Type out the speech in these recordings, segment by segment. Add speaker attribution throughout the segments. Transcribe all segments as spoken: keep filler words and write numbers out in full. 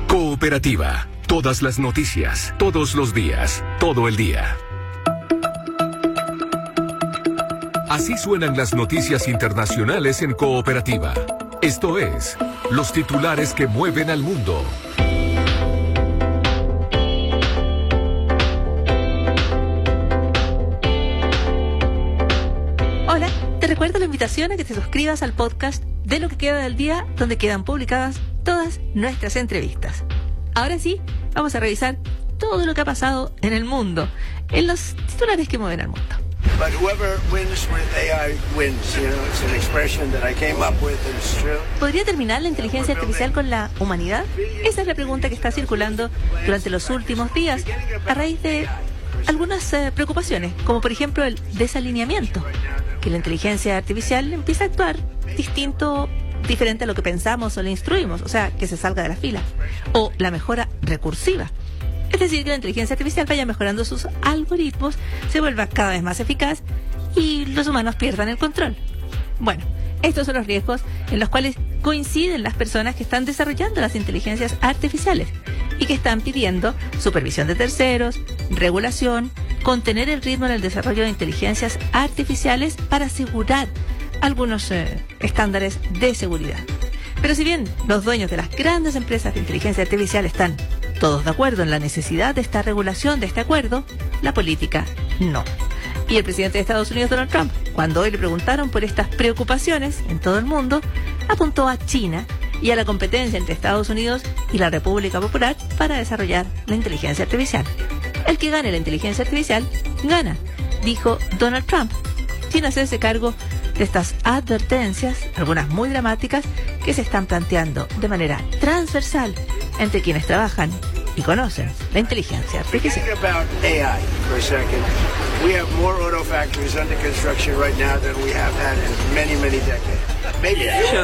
Speaker 1: Cooperativa. Todas las noticias, todos los días, todo el día. Así suenan las noticias internacionales en Cooperativa. Esto es, los titulares que mueven al mundo.
Speaker 2: Hola, te recuerdo la invitación a que te suscribas al podcast de Lo que queda del día, donde quedan publicadas todas nuestras entrevistas. Ahora sí, vamos a revisar todo lo que ha pasado en el mundo, en los titulares que mueven al mundo.
Speaker 3: But whoever wins with A I wins, you know, it's an expression that I came up with and it's true.
Speaker 2: ¿Podría terminar la inteligencia artificial con la humanidad? Esa es la pregunta que está circulando durante los últimos días a raíz de algunas eh, preocupaciones, como por ejemplo el desalineamiento, que la inteligencia artificial empieza a actuar distinto, diferente a lo que pensamos o le instruimos, o sea, que se salga de la fila, o la mejora recursiva. Es decir, que la inteligencia artificial vaya mejorando sus algoritmos, se vuelva cada vez más eficaz y los humanos pierdan el control. Bueno, estos son los riesgos en los cuales coinciden las personas que están desarrollando las inteligencias artificiales y que están pidiendo supervisión de terceros, regulación, contener el ritmo en el desarrollo de inteligencias artificiales para asegurar algunos eh, estándares de seguridad. Pero si bien los dueños de las grandes empresas de inteligencia artificial están todos de acuerdo en la necesidad de esta regulación, de este acuerdo, la política no. Y el presidente de Estados Unidos, Donald Trump, cuando hoy le preguntaron por estas preocupaciones en todo el mundo, apuntó a China y a la competencia entre Estados Unidos y la República Popular para desarrollar la inteligencia artificial. El que gane la inteligencia artificial, gana, dijo Donald Trump, sin hacerse cargo de estas advertencias, algunas muy dramáticas, que se están planteando de manera transversal entre quienes trabajan y conocen la inteligencia artificial.
Speaker 3: Think about A I for a second. We have more auto factories under construction right now than we have had in many, many decades. Maybe.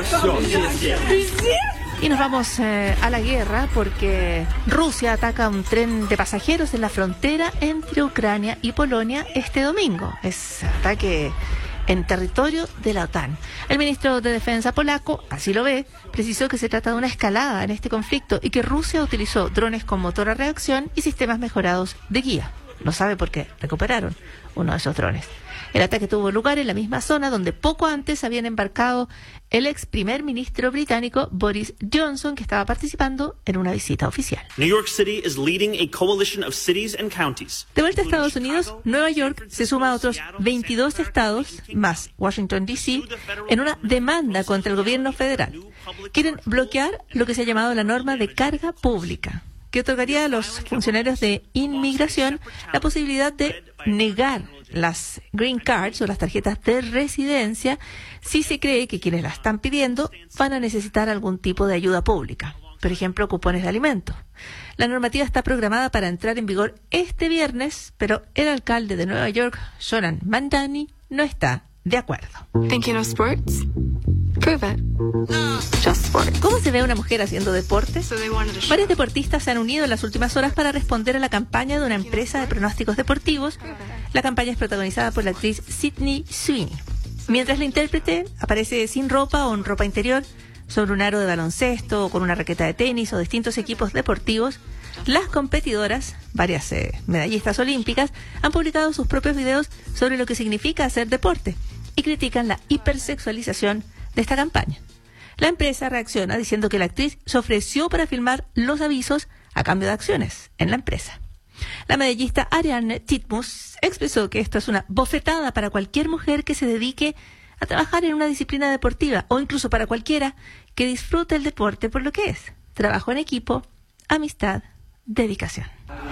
Speaker 2: Y nos vamos eh, a la guerra porque Rusia ataca un tren de pasajeros en la frontera entre Ucrania y Polonia este domingo. Es ataque en territorio de la OTAN. El ministro de Defensa polaco, así lo ve, precisó que se trata de una escalada en este conflicto y que Rusia utilizó drones con motor a reacción y sistemas mejorados de guía. No sabe por qué recuperaron uno de esos drones. El ataque tuvo lugar en la misma zona donde poco antes habían embarcado el ex primer ministro británico Boris Johnson, que estaba participando en una visita oficial.
Speaker 4: New York City is leading a coalition of cities and counties.
Speaker 2: De vuelta a Estados Unidos, Nueva York se suma a otros veintidós estados, más Washington D C, en una demanda contra el gobierno federal. Quieren bloquear lo que se ha llamado la norma de carga pública, que otorgaría a los funcionarios de inmigración la posibilidad de negar las green cards o las tarjetas de residencia si se cree que quienes la están pidiendo van a necesitar algún tipo de ayuda pública, por ejemplo, cupones de alimentos. La normativa está programada para entrar en vigor este viernes, pero el alcalde de Nueva York, Zoran Mandani, no está de acuerdo.
Speaker 5: Thinking of sports? Prove it. Just sport.
Speaker 2: ¿Cómo se ve una mujer haciendo deporte?
Speaker 5: So they wanted to show.
Speaker 2: Varios deportistas se han unido en las últimas horas para responder a la campaña de una empresa de pronósticos deportivos. La campaña es protagonizada por la actriz Sydney Sweeney. Mientras la intérprete aparece sin ropa o en ropa interior, sobre un aro de baloncesto o con una raqueta de tenis o distintos equipos deportivos, las competidoras, varias eh, medallistas olímpicas, han publicado sus propios videos sobre lo que significa hacer deporte y critican la hipersexualización de esta campaña. La empresa reacciona diciendo que la actriz se ofreció para filmar los avisos a cambio de acciones en la empresa. La medallista Ariane Titmus expresó que esto es una bofetada para cualquier mujer que se dedique a trabajar en una disciplina deportiva o incluso para cualquiera que disfrute el deporte por lo que es: trabajo en equipo, amistad, dedicación.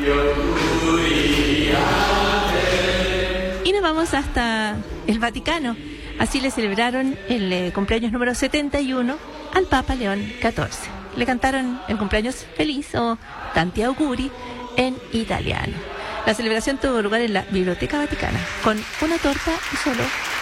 Speaker 2: Y nos vamos hasta el Vaticano. Así le celebraron el eh, cumpleaños número setenta y uno al Papa León catorce. Le cantaron el cumpleaños feliz o Tanti Auguri en italiano. La celebración tuvo lugar en la Biblioteca Vaticana con una torta y solo